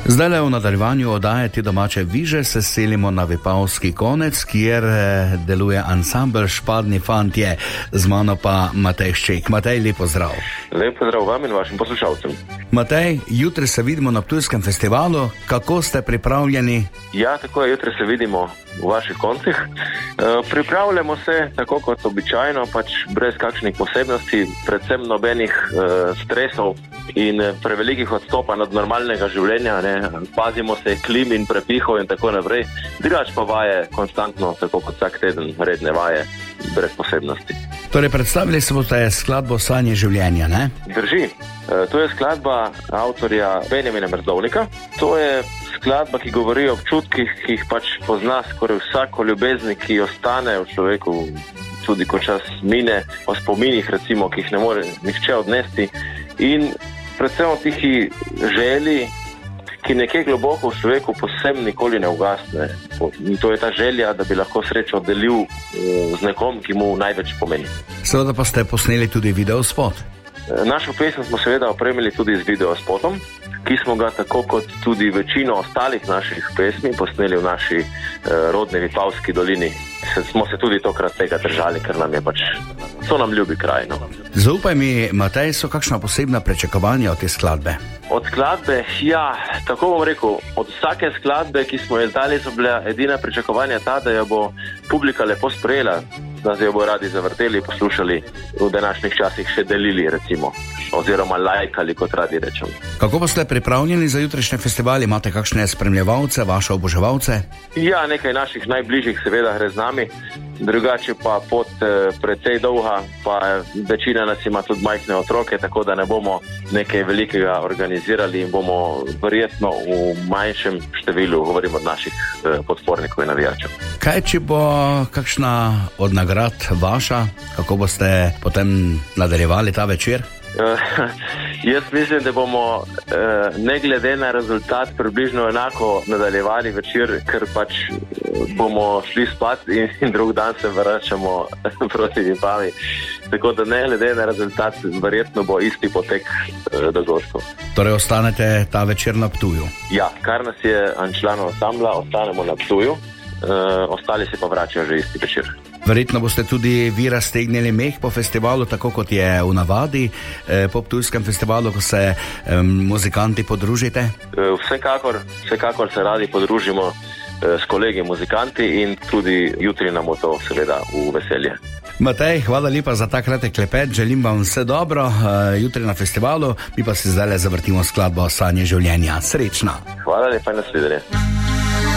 Zdaj le v nadaljevanju oddaje Te domače viže se selimo na Vipavski konec, kjer deluje ansambel Špadni fantje, z mano pa Matej Šček. Matej, lep pozdrav. Lep pozdrav vam in vašim poslušalcem. Matej, jutri se vidimo na Ptujskem festivalu. Kako ste pripravljeni? Ja, tako je, jutri se vidimo v vaših koncih. Pripravljamo se tako kot običajno, pač brez kakšnih posebnosti, predvsem nobenih stresov in prevelikih odstopanj od normalnega življenja, ne. Pazimo se klim in prepihov in tako naprej. Drugače pa vaje konstantno, tako kot vsak teden, redne vaje, brez posebnosti. Torej, predstavili se boste skladbo Sanje življenja, ne? Drži. To je skladba avtorja Benjamina Mrzdovnika. To je skladba, ki govori o občutkih, ki jih pač pozna skoraj vsako ljubezni, ki ostane v človeku, tudi ko čas mine, o spominih recimo, ki jih ne more nihče odnesti, in predvsem o tihi želji, ki nekje globoko v človeku posebno nikoli ne ugasne. In to je ta želja, da bi lahko srečo delil z nekom, ki mu največ pomeni. Seveda pa ste posneli tudi videospot. Našo pesem smo seveda opremili tudi z videospotom, ki smo ga tako kot tudi večino ostalih naših pesmi posneli v naši rodni Vipavski dolini. Smo se tudi tokrat tega držali, ker nam je pač, so nam ljubi kraj. No. Zaupaj mi, Matej, so kakšna posebna pričakovanja od te skladbe? Od skladbe, ja, tako bom rekel, od vsake skladbe, ki smo jo izdali, so bila edina pričakovanja ta, da jo bo publika lepo sprejela, da se jo bo radi zavrteli, poslušali, v današnjih časih še delili, recimo, oziroma lajkali, kot radi rečem. Kako pa ste pripravljeni za jutrišnje festivali? Imate kakšne spremljevalce, vaše oboževalce? Ja, nekaj naših najbližjih seveda gre z nami, drugače pa pot precej dolga, pa večina nas ima tudi majhne otroke, tako da ne bomo nekaj velikega organizirali in bomo verjetno v manjšem številu, govorim od naših podpornikov in navijačev. Kaj, če bo kakšna od nagrad vaša? Kako boste potem nadaljevali ta večer? Jaz mislim, da bomo ne glede na rezultat približno enako nadaljevali večer, ker pač bomo šli spat in drug dan se vračamo proti Vipavi. Tako da ne glede na rezultat, verjetno bo isti potek dogodkov. Torej ostanete ta večer na Ptuju? Ja, kar nas je članov ansambla, ostanemo na Ptuju, ostali se pa vračajo že isti večer. Verjetno boste tudi vi raztegnili meh po festivalu, tako kot je v navadi po Ptujskem festivalu, ko se muzikanti podružite? Vsekakor se radi podružimo s kolegi muzikanti in tudi jutri nam bo to seveda v veselje. Matej, hvala lepa za ta kratek klepet, želim vam vse dobro jutri na festivalu, mi pa se zdaj zavrtimo skladbo Sanje življenja. Srečno! Hvala lepa in nasvidenje.